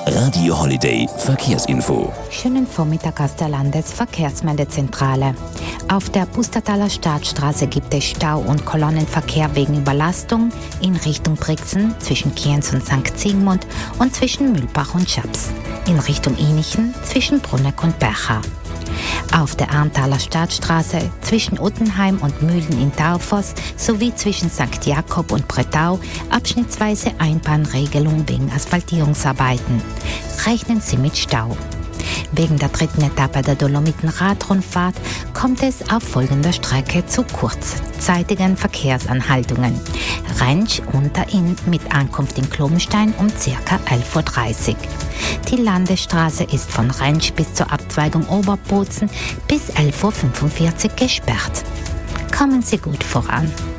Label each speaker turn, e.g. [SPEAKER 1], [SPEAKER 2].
[SPEAKER 1] Radio Holiday Verkehrsinfo.
[SPEAKER 2] Schönen Vormittag aus der Landesverkehrsmeldezentrale. Auf der Pustertaler Staatsstraße gibt es Stau und Kolonnenverkehr wegen Überlastung in Richtung Brixen zwischen Kienz und St. Sigmund und zwischen Mühlbach und Schaps. In Richtung Inichen zwischen Brunneck und Bercha. Auf der Arntaler Staatsstraße zwischen Uttenheim und Mühlen in Taufoss sowie zwischen St. Jakob und Bretau abschnittsweise Einbahnregelung wegen Asphaltierungsarbeiten. Rechnen Sie mit Stau. Wegen der dritten Etappe der Dolomiten-Radrundfahrt kommt es auf folgender Strecke zu kurzzeitigen Verkehrsanhaltungen. Rentsch Unterinn mit Ankunft in Klobenstein um ca. 11.30 Uhr. Die Landesstraße ist von Rentsch bis zur Abzweigung Oberbozen bis 11.45 Uhr gesperrt. Kommen Sie gut voran.